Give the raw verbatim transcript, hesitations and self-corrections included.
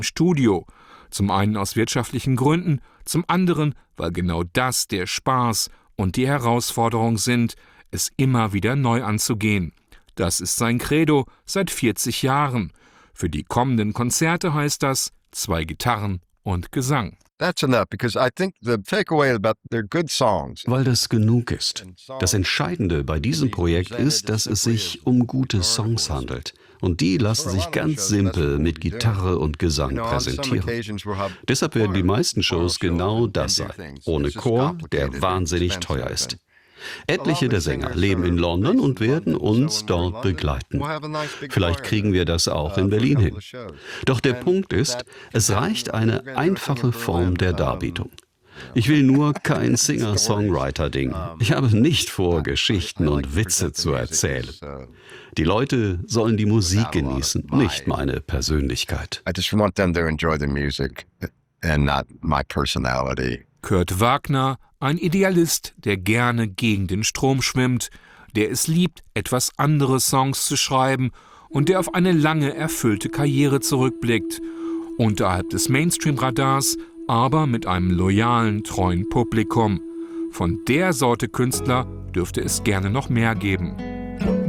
Studio. Zum einen aus wirtschaftlichen Gründen, zum anderen, weil genau das der Spaß und die Herausforderung sind, es immer wieder neu anzugehen. Das ist sein Credo seit vierzig Jahren. Für die kommenden Konzerte heißt das zwei Gitarren und Gesang. Weil das genug ist. Das Entscheidende bei diesem Projekt ist, dass es sich um gute Songs handelt. Und die lassen sich ganz simpel mit Gitarre und Gesang präsentieren. Deshalb werden die meisten Shows genau das sein. Ohne Chor, der wahnsinnig teuer ist. Etliche der Sänger leben in London und werden uns dort begleiten. Vielleicht kriegen wir das auch in Berlin hin. Doch der Punkt ist, es reicht eine einfache Form der Darbietung. Ich will nur kein Singer-Songwriter-Ding. Ich habe nicht vor, Geschichten und Witze zu erzählen. Die Leute sollen die Musik genießen, nicht meine Persönlichkeit. Kurt Wagner, ein Idealist, der gerne gegen den Strom schwimmt, der es liebt, etwas andere Songs zu schreiben und der auf eine lange, erfüllte Karriere zurückblickt. Unterhalb des Mainstream-Radars, aber mit einem loyalen, treuen Publikum. Von der Sorte Künstler dürfte es gerne noch mehr geben.